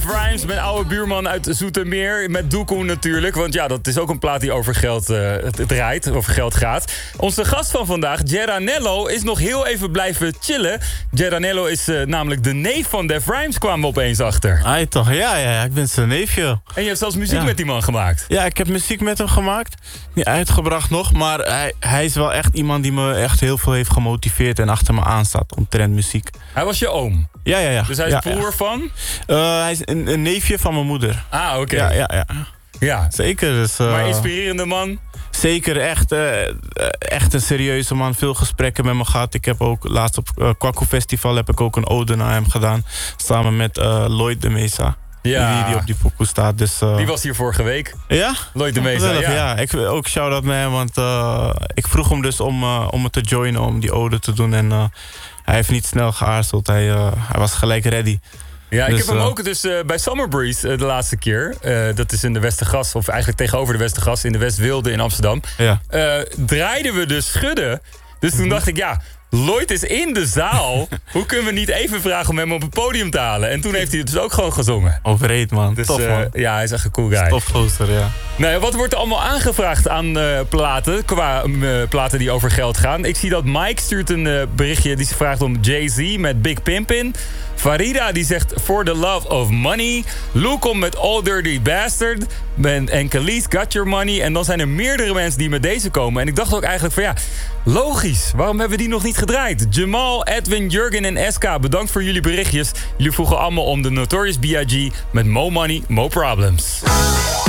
Rhymes met oude buurman uit Zoetermeer. Met Doekoe natuurlijk, want ja, dat is ook een plaat die over geld draait, over geld gaat. Onze gast van vandaag, Geranello, is nog heel even blijven chillen. Geranello is namelijk de neef van Def Rhymes, kwamen we opeens achter. Hij toch, ja, ik ben zijn neefje. En je hebt zelfs muziek met die man gemaakt. Ja, ik heb muziek met hem gemaakt. Niet uitgebracht nog, maar hij is wel echt iemand die me echt heel veel heeft gemotiveerd en achter me aanstaat omtrent muziek. Hij was je oom? Ja. Dus hij is broer van? Hij is een neefje van mijn moeder. Ah, oké. Ja. Zeker. Dus, maar inspirerende man? Zeker, echt een serieuze man. Veel gesprekken met me gehad. Ik heb ook laatst op Kwaku Festival heb ik ook een ode naar hem gedaan. Samen met Lloyd de Mesa. Ja. Die op die pokoe staat. Dus, die was hier vorige week. Ja? Lloyd de Mesa, ja. Ik wil ook shout-out naar hem, want ik vroeg hem dus om me te joinen, om die ode te doen. En hij heeft niet snel geaarzeld. Hij was gelijk ready. Ja, ik heb hem ook dus bij Summer Breeze de laatste keer. Dat is in de Westergas, of eigenlijk tegenover de Westergas in de Westwilde in Amsterdam. Ja. Draaiden we dus schudden. Dus toen dacht ik, ja, Lloyd is in de zaal. Hoe kunnen we niet even vragen om hem op het podium te halen? En toen heeft hij het dus ook gewoon gezongen. Overreed, man. Dus, tof, man. Ja, hij is echt een cool guy. Topgozer, ja. Nou ja, wat wordt er allemaal aangevraagd aan platen, qua platen die over geld gaan? Ik zie dat Mike stuurt een berichtje die vraagt om Jay-Z met Big Pimpin'. Farida die zegt For the Love of Money. Lou komt met All Dirty Bastard. En Khalees Got Your Money. En dan zijn er meerdere mensen die met deze komen. En ik dacht ook eigenlijk van ja, logisch. Waarom hebben we die nog niet gedraaid? Jamal, Edwin, Jurgen en SK, bedankt voor jullie berichtjes. Jullie vroegen allemaal om de Notorious B.I.G. met Mo Money, Mo Problems.